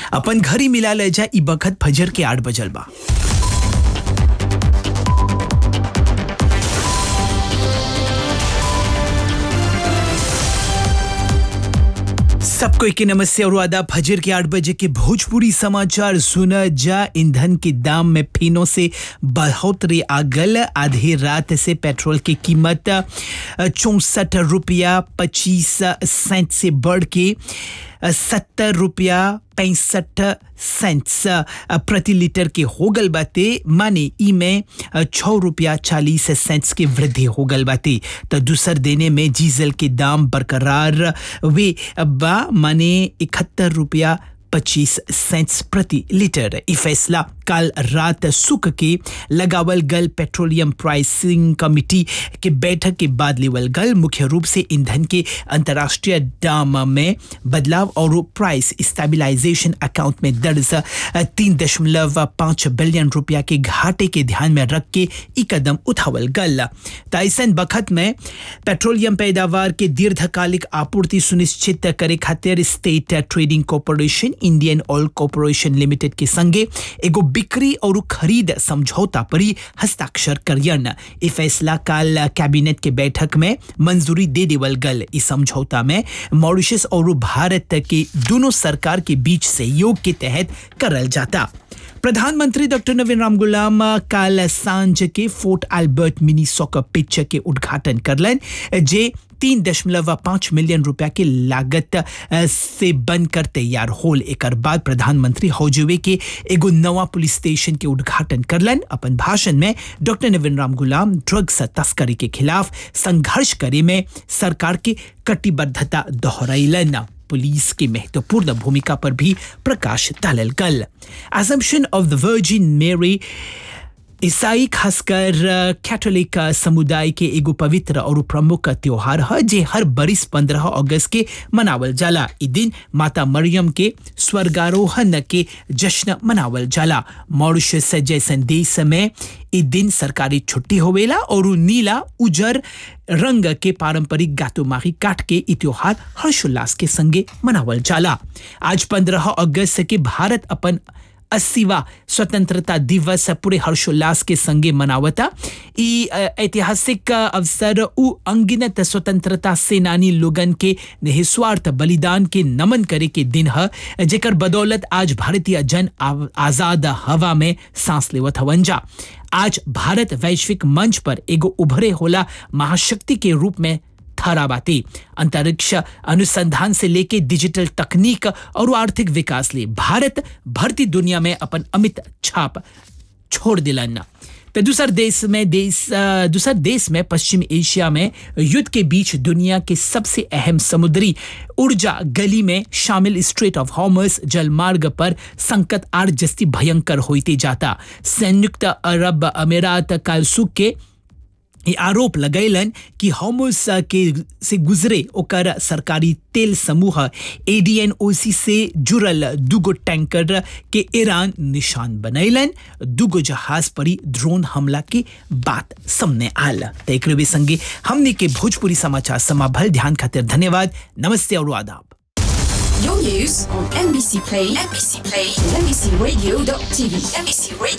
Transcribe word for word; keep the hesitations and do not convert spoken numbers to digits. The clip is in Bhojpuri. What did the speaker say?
अपन घरी मिला ले जा ई बखत फजर के आठ बजल बा। सबको एक नमस्ते और आदाब। फजर के आठ बजे के भोजपुरी समाचार सुना जा। ईंधन के दाम में फिनो से बढ़ोतरी आ गल। आधी रात से पेट्रोल की कीमत चौंसठ रुपया पच्चीस सेंट से बढ़ के सत्तर रुपया पैंसठ सेंट्स प्रति लीटर के हो गल बाते। माने ई में छः रुपया चालीस सेंट्स की वृद्धि हो गल बाते। तो दूसर देने में डीजल के दाम बरकरार वे बा, माने इकहत्तर रुपया पच्चीस सेंट्स प्रति लीटर। ई फैसला कल रात सुख के लगावल गल पेट्रोलियम प्राइसिंग कमिटी के बैठक के बाद लेवल गल। मुख्य रूप से ईंधन के अंतर्राष्ट्रीय दाम में बदलाव और प्राइस स्टेबलाइजेशन अकाउंट में दर्ज तीन दशमलव पाँच बिलियन रुपया के घाटे के ध्यान में रख के ई कदम उठावल गल। ताइसन बखत में पेट्रोलियम पैदावार के दीर्घकालिक आपूर्ति सुनिश्चित करे खातिर स्टेट ट्रेडिंग कॉर्पोरेशन इंडियन ऑयल कॉर्पोरेशन लिमिटेड के संगे एगो बिक्री और खरीद समझौता पर ही हस्ताक्षर करियन। ये फैसला कल कैबिनेट के बैठक में मंजूरी दे देवल गल। इस समझौता में मॉरिशस और भारत के दोनों सरकार के बीच सहयोग के तहत करल जाता। प्रधानमंत्री डॉक्टर नवीन राम गुलाम कल सांझ के fort Albert mini soccer pitch के उद्घाटन करलन, जे तीन दशमलव पाँच मिलियन रुपया के लागत से बनकर तैयार होल। एक बाद प्रधानमंत्री हौजवे के एगो नवा पुलिस स्टेशन के उद्घाटन करलन। अपन भाषण में डॉक्टर नवीन राम गुलाम ड्रग्स तस्करी के खिलाफ संघर्ष करे में सरकार की कटिबद्धता दोहराइलन। पुलिस की महत्वपूर्ण भूमिका पर भी प्रकाश डालल गल। असम्पशन ऑफ द वर्जिन मेरी ईसाई खासकर कैथोलिक समुदाय के एगो पवित्र और प्रमुख त्योहार है, जे हर बरिस पंद्रह अगस्त के मनावल जाला। ई दिन माता मरियम के स्वर्गारोहण के जश्न मनावल जाला। मॉरिशस जैसन देश में ई दिन सरकारी छुट्टी होवेला और नीला उजर रंग के पारंपरिक गातोमाही काट के ई त्योहार हर्षोल्लास के संगे मनावल जाला। आज पंद्रह अगस्त के भारत अपन अस्सीवा स्वतंत्रता दिवस पूरे हर्षोल्लास के संगे मनावता। ई ऐतिहासिक अवसर उ अंगिनत स्वतंत्रता सेनानी लोगन के निस्वार्थ बलिदान के नमन करे के दिन है, जेकर बदौलत आज भारतीय जन आजाद हवा में सांस लेवत हवन जा। आज भारत वैश्विक मंच पर एगो उभरे होला महाशक्ति के रूप में खरा बाती। अंतरिक्ष अनुसंधान से लेके डिजिटल तकनीक और आर्थिक विकास ले भारत भरती दुनिया में अपन अमित छाप छोड़ दिलन। तो दूसर देश में देश दूसर देश में पश्चिम एशिया में युद्ध के बीच दुनिया के सबसे अहम समुद्री ऊर्जा गली में शामिल स्ट्रेट ऑफ हॉर्मस जलमार्ग पर संकट आर जस्ती भयंकर होते जाता। संयुक्त अरब अमीरात कल सुख के ये आरोप लगैलन कि हॉर्मुज के से गुजरे ओकर सरकारी तेल समूह एडीएनओसी से जुड़ल दुगो टैंकर के ईरान निशान बनैलन। दुगो जहाज पर ड्रोन हमला की बात सामने आल। तो एक संगे हमने के भोजपुरी समाचार समाभल। ध्यान खातिर धन्यवाद। नमस्ते और आदाब। Your news on M B C Play, M B C Play, M B C Radio dot T V, M B C Radio.